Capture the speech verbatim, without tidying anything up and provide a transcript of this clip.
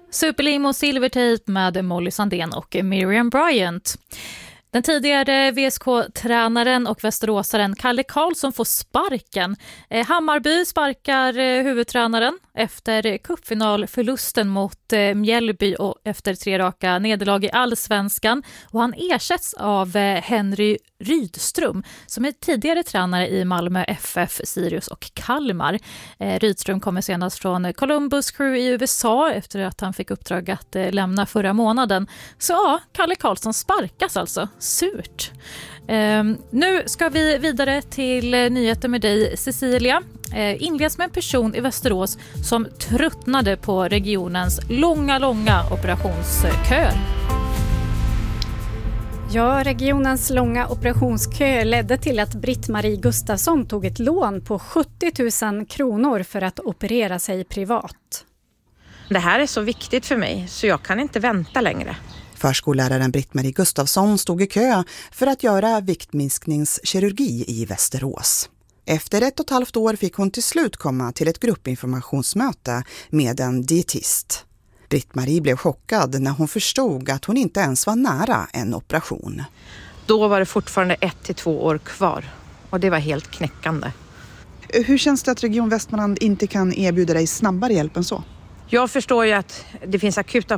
Superlimo Silvertape med Molly Sandén och Miriam Bryant. Den tidigare V S K-tränaren och västeråsaren Kalle Karlsson får sparken. Eh, Hammarby sparkar eh, huvudtränaren efter cupfinalförlusten mot eh, Mjällby och efter tre raka nederlag i Allsvenskan. Och han ersätts av eh, Henry Rydström som är tidigare tränare i Malmö F F, Sirius och Kalmar. Eh, Rydström kommer senast från Columbus Crew i U S A efter att han fick uppdrag att eh, lämna förra månaden. Så ja, Kalle Karlsson sparkas alltså. Surt. Eh, nu ska vi vidare till eh, nyheter med dig, Cecilia. Eh, inleds med en person i Västerås som tröttnade på regionens långa, långa operationsköer. Ja, regionens långa operationskö ledde till att Britt-Marie Gustafsson tog ett lån på sjuttio tusen kronor för att operera sig privat. Det här är så viktigt för mig så jag kan inte vänta längre. Förskolläraren Britt-Marie Gustafsson stod i kö för att göra viktminskningskirurgi i Västerås. Efter ett och ett halvt år fick hon till slut komma till ett gruppinformationsmöte med en dietist. Britt-Marie blev chockad när hon förstod att hon inte ens var nära en operation. Då var det fortfarande ett till två år kvar och det var helt knäckande. Hur känns det att Region Västmanland inte kan erbjuda dig snabbare hjälp än så? Jag förstår ju att det finns akuta